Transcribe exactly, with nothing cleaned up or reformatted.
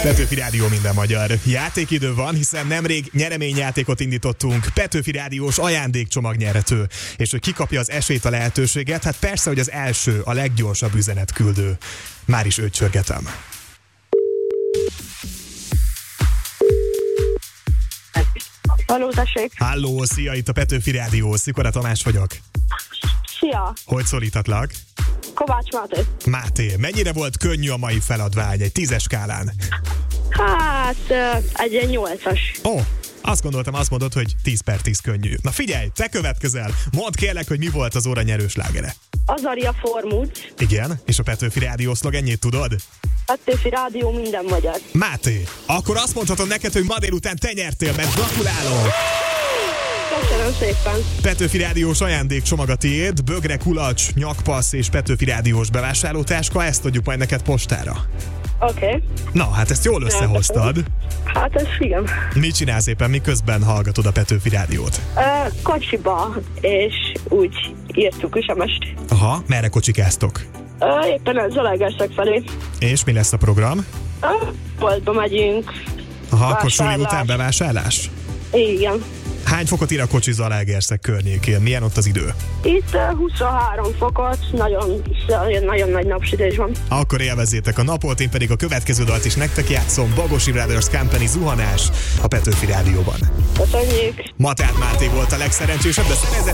Petőfi Rádió, minden magyar. Játékidő van, hiszen nemrég nyereményjátékot indítottunk, Petőfi Rádiós ajándékcsomag nyerhető. És hogy kikapja az esélyt, a lehetőséget, hát persze, hogy az első, a leggyorsabb üzenetküldő. Már is őt csörgetem. Halló, tessék! Halló, szia, itt a Petőfi Rádió, Szikora Tamás vagyok. Szia! Hogy szólítatlak? Kovács Máté. Máté, mennyire volt könnyű a mai feladvány egy tízes skálán? Hát, egy ilyen nyolcas. Ó, oh, azt gondoltam, azt mondod, hogy tíz per tíz könnyű. Na figyelj, te következel. Mondd kérlek, hogy mi volt az óra nyerő slágere. Azaria Formúc. Igen, és a Petőfi Rádió szlogenjét tudod? Petőfi Rádió, minden magyar. Máté, akkor azt mondhatom neked, hogy ma délután te nyertél, mert gratulálok! Köszönöm szépen. Petőfi Rádiós ajándékcsomag a tiéd, bögre, kulacs, nyakpassz és Petőfi Rádiós bevásárlótáska, ezt adjuk majd neked postára. Oké. Okay. Na, hát ezt jól összehoztad. Hát ez igen. Mit csinálsz éppen, miközben hallgatod a Petőfi Rádiót? Uh, kocsiba, és úgy írtuk üsemest. Aha, merre kocsikáztok? Uh, éppen ez Zalaegerszeg felé. És mi lesz a program? Uh, boltba megyünk. Aha, akkor suli után bevásárlás? Igen. Hány fokot ír a kocsi Zalaegerszeg környékén? Milyen ott az idő? Itt uh, huszonhárom fokot, nagyon, nagyon nagy napsütés van. Akkor élvezzétek a napot, én pedig a következő dalt is nektek játszom. Bagosi Brothers Company, Zuhanás a Petőfi Rádióban. Köszönjük! Matát Máté volt a legszerencsésebb, de